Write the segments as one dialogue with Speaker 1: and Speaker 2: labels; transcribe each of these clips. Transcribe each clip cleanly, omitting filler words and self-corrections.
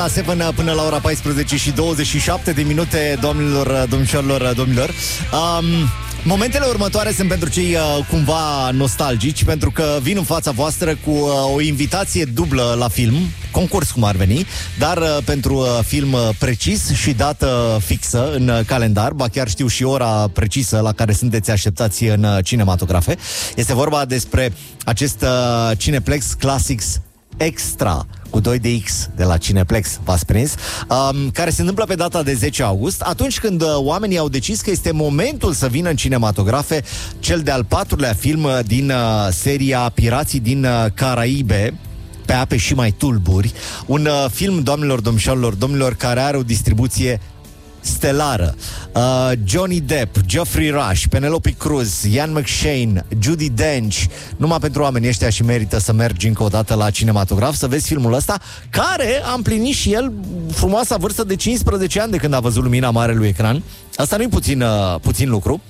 Speaker 1: La 7 până la ora 14 și 27 de minute, domnilor, domnișoarelor, domnilor. Momentele următoare sunt pentru cei cumva nostalgici, pentru că vin în fața voastră cu o invitație dublă la film, concurs cum ar veni, dar pentru film precis și dată fixă în calendar, ba chiar știu și ora precisă la care sunteți așteptați în cinematografe. Este vorba despre acest Cineplex Classics Extra cu 2 de X de la Cineplex, v-ați prins, care se întâmplă pe data de 10 august, atunci când oamenii au decis că este momentul să vină în cinematografe cel de-al 4-lea film din seria Pirații din Caraibe, pe ape și mai tulburi, un film, doamnelor, domnișoarelor, domnilor, care are o distribuție stelară. Johnny Depp, Geoffrey Rush, Penelope Cruz, Ian McShane, Judi Dench. Numai pentru oamenii ăștia și merită să mergi încă o dată la cinematograf să vezi filmul ăsta, care a împlinit și el frumoasa vârstă de 15 ani de când a văzut lumina marelui ecran. Asta nu-i puțin lucru.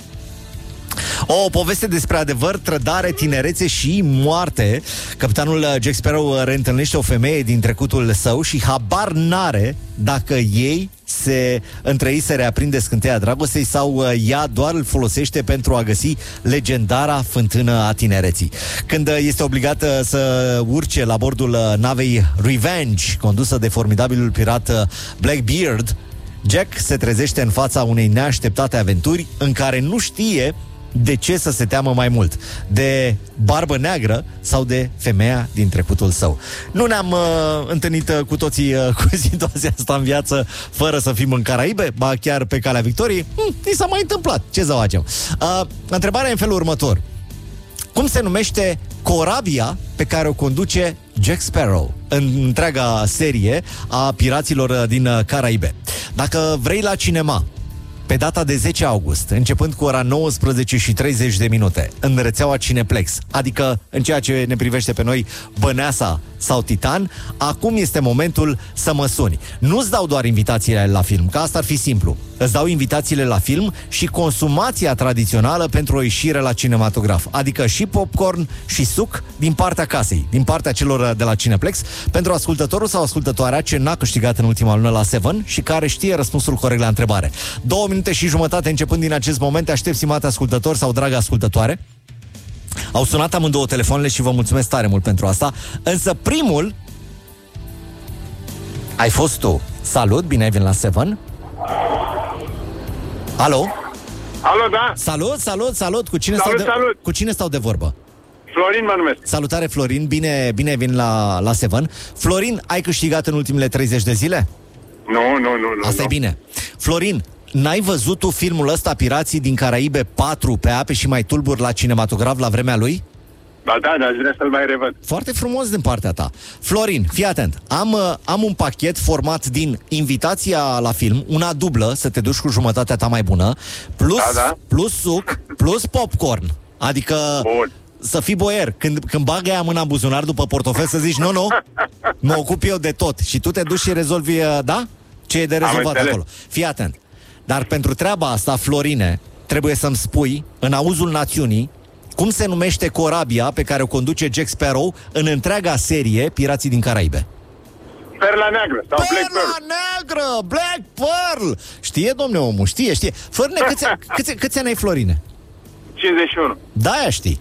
Speaker 1: O poveste despre adevăr, trădare, tinerețe și moarte. Capitanul Jack Sparrow reîntâlnește o femeie din trecutul său și habar n-are dacă între ei se reaprinde scânteia dragostei sau ea doar îl folosește pentru a găsi legendara fântână a tinereții. Când este obligată să urce la bordul navei Revenge, condusă de formidabilul pirat Blackbeard, Jack se trezește în fața unei neașteptate aventuri în care nu știe de ce să se teamă mai mult, de Barbă Neagră sau de femeia din trecutul său. Nu ne-am întâlnit cu toții cu situația asta în viață fără să fim în Caraibe, ba chiar pe calea victoriei. Ni s-a mai întâmplat, ce să facem? Întrebarea e în felul următor: cum se numește corabia pe care o conduce Jack Sparrow în întreaga serie a Piraților din Caraibe? Dacă vrei la cinema pe data de 10 august, începând cu ora 19:30 în rețeaua Cineplex, adică în ceea ce ne privește pe noi Băneasa sau Titan, acum este momentul să mă suni. Nu-ți dau doar invitațiile la film, că asta ar fi simplu. Îți dau invitațiile la film și consumația tradițională pentru o ieșire la cinematograf, adică și popcorn și suc din partea casei, din partea celor de la Cineplex, pentru ascultătorul sau ascultătoarea ce n-a câștigat în ultima lună la Seven și care știe răspunsul corect la întrebare. 2 minute și jumătate începând din acest moment, te aștept, stimate ascultător sau dragă ascultătoare. Au sunat amândouă telefoanele și vă mulțumesc tare mult pentru asta, însă primul ai fost tu. Salut, bine ai venit la Seven. Alo?
Speaker 2: Alo, da?
Speaker 1: Salut! Cu cine,
Speaker 2: salut.
Speaker 1: Cu cine stau de vorbă?
Speaker 2: Florin mă numesc.
Speaker 1: Salutare, Florin, bine ai venit la Seven. Florin, ai câștigat în ultimele 30 de zile?
Speaker 2: Nu.
Speaker 1: Asta e bine. Florin, n-ai văzut tu filmul ăsta, Pirații din Caraibe 4, pe ape și mai tulburi, la cinematograf la vremea lui?
Speaker 2: Ba da, aș vrea să-l mai revăd.
Speaker 1: Foarte frumos din partea ta. Florin, fii atent. Am un pachet format din invitația la film, una dublă, să te duci cu jumătatea ta mai bună, plus suc, plus popcorn. Adică
Speaker 2: bun,
Speaker 1: să fii boier. Când bagă ea mâna în buzunar după portofel, să zici, nu, mă ocup eu de tot. Și tu te duci și rezolvi, da? Ce e de rezolvat acolo. Fii atent. Dar pentru treaba asta, Florine, trebuie să-mi spui, în auzul națiunii, cum se numește corabia pe care o conduce Jack Sparrow în întreaga serie Pirații din Caraibe?
Speaker 2: Perla Neagră sau Black Pearl.
Speaker 1: Perla Neagră, Black Pearl. Știe, domne, omul, știe. Florine, câți ani ai, Florine?
Speaker 2: 51.
Speaker 1: Da, știi.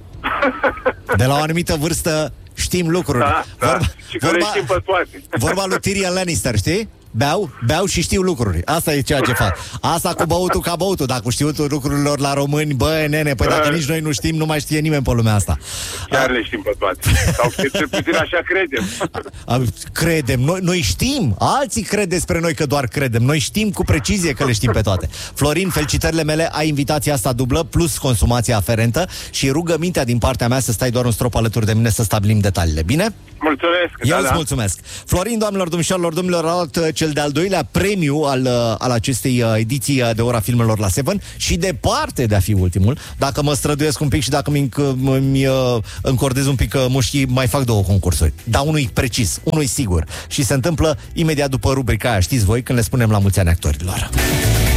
Speaker 1: De la o anumită vârstă știm lucruri.
Speaker 2: Da. Și că le știm pe toate.
Speaker 1: Vorba lui Tyrion Lannister, știi? Beau și știu lucruri. Asta e ceea ce fac. Asta cu băutul ca băutul. Dacă știutul lucrurilor la români, bă, nene, păi dacă nici noi nu știm, nu mai știe nimeni pe lumea asta.
Speaker 2: Chiar le știm pe toate. Sau cel puțin așa credem.
Speaker 1: Credem. Noi știm. Alții cred despre noi că doar credem. Noi știm cu precizie că le știm pe toate. Florin, felicitările mele. Ai invitația asta dublă plus consumația aferentă și rugămintea din partea mea să stai doar un strop alături de mine să stabilim detaliile. Bine?
Speaker 2: Mulțumesc.
Speaker 1: Eu îți mulțumesc. Florin, doamnelor, domnișoarelor, domnilor, cel de-al doilea premiu al acestei ediții de Ora Filmelor la Seven și departe de a fi ultimul. Dacă mă străduiesc un pic și dacă mi încordez un pic mușchii, mai fac 2 concursuri. Dar unui precis, unui sigur. Și se întâmplă imediat după rubrica aia, știți voi, când le spunem la mulți ani actorilor.